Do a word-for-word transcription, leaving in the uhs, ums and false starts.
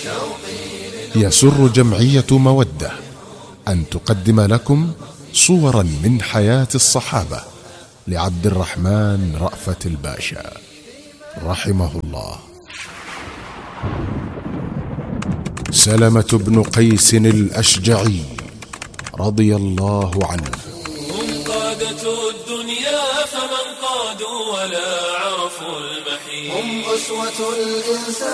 يسر جمعية مودة أن تقدم لكم صورا من حياة الصحابة لعبد الرحمن رأفت الباشا رحمه الله. سلمة بن قيس الأشجعي رضي الله عنه. هم قادة الدنيا فمن قادوا ولا عرفوا المحيط، هم أسوة الإنسان.